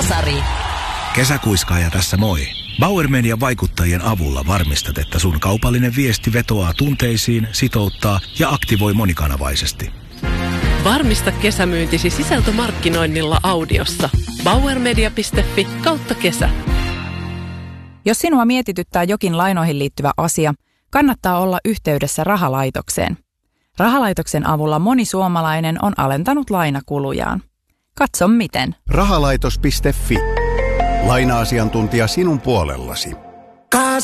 Sari. Kesäkuiskaaja tässä moi. Bauer Median vaikuttajien avulla varmistat, että sun kaupallinen viesti vetoaa tunteisiin, sitouttaa ja aktivoi monikanavaisesti. Varmista kesämyyntisi sisältömarkkinoinnilla audiossa. bauermedia.fi/kesä. Jos sinua mietityttää jokin lainoihin liittyvä asia, kannattaa olla yhteydessä rahalaitokseen. Rahalaitoksen avulla moni suomalainen on alentanut lainakulujaan. Katso miten. Rahalaitos.fi. Laina-asiantuntija sinun puolellasi.